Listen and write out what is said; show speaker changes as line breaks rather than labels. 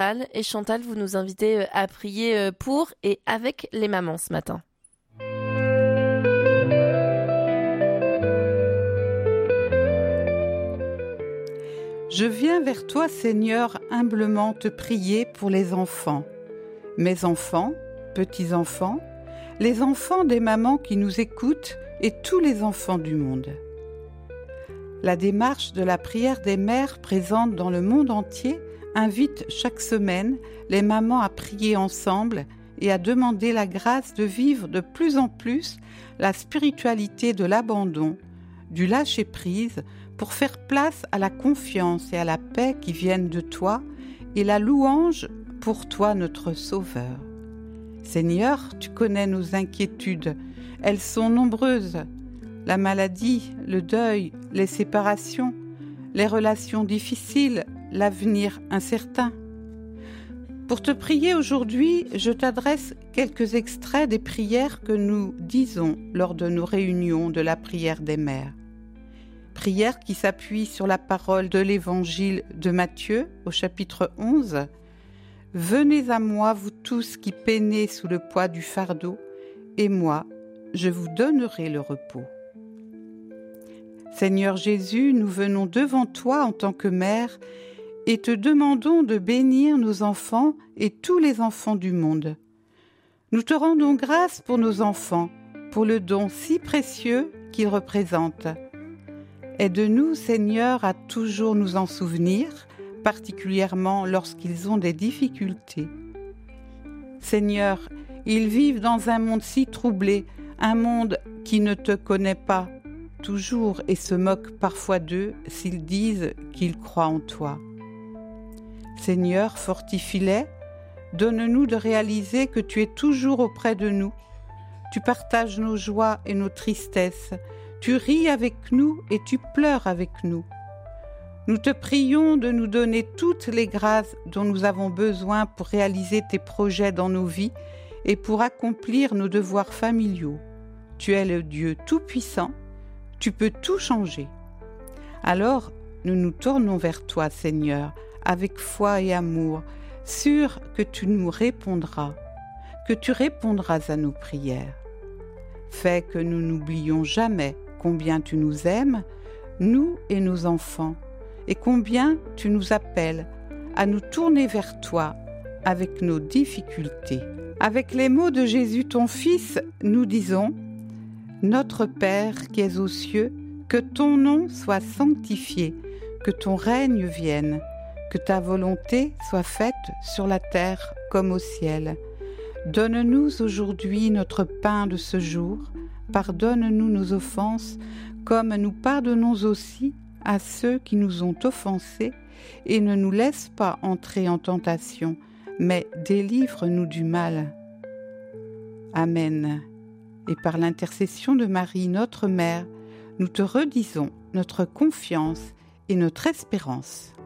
Et Chantal, vous nous invitez à prier pour et avec les mamans ce matin.
Je viens vers toi, Seigneur, humblement te prier pour les enfants. Mes enfants, petits-enfants, les enfants des mamans qui nous écoutent et tous les enfants du monde. La démarche de la prière des mères présente dans le monde entier invite chaque semaine les mamans à prier ensemble et à demander la grâce de vivre de plus en plus la spiritualité de l'abandon, du lâcher-prise pour faire place à la confiance et à la paix qui viennent de toi et la louange pour toi notre Sauveur. Seigneur, tu connais nos inquiétudes, elles sont nombreuses. La maladie, le deuil, les séparations, les relations difficiles, l'avenir incertain. Pour te prier aujourd'hui, je t'adresse quelques extraits des prières que nous disons lors de nos réunions de la prière des mères. Prière qui s'appuie sur la parole de l'évangile de Matthieu au chapitre 11. « Venez à moi, vous tous qui peinez sous le poids du fardeau, et moi, je vous donnerai le repos. » Seigneur Jésus, nous venons devant toi en tant que mère et te demandons de bénir nos enfants et tous les enfants du monde. Nous te rendons grâce pour nos enfants, pour le don si précieux qu'ils représentent. Aide-nous, Seigneur, à toujours nous en souvenir, particulièrement lorsqu'ils ont des difficultés. Seigneur, ils vivent dans un monde si troublé, un monde qui ne te connaît pas toujours et se moque parfois d'eux s'ils disent qu'ils croient en toi. Seigneur, fortifie-les, donne-nous de réaliser que tu es toujours auprès de nous. Tu partages nos joies et nos tristesses, tu ris avec nous et tu pleures avec nous. Nous te prions de nous donner toutes les grâces dont nous avons besoin pour réaliser tes projets dans nos vies et pour accomplir nos devoirs familiaux. Tu es le Dieu tout-puissant, tu peux tout changer. Alors, nous nous tournons vers toi, Seigneur, avec foi et amour, sûrs que tu nous répondras, que tu répondras à nos prières. Fais que nous n'oublions jamais combien tu nous aimes, nous et nos enfants, et combien tu nous appelles à nous tourner vers toi avec nos difficultés. Avec les mots de Jésus, ton Fils, nous disons « Notre Père qui es aux cieux, que ton nom soit sanctifié, que ton règne vienne, que ta volonté soit faite sur la terre comme au ciel. Donne-nous aujourd'hui notre pain de ce jour, pardonne-nous nos offenses, comme nous pardonnons aussi à ceux qui nous ont offensés, et ne nous laisse pas entrer en tentation, mais délivre-nous du mal. Amen. Et par l'intercession de Marie, notre Mère, nous te redisons notre confiance et notre espérance.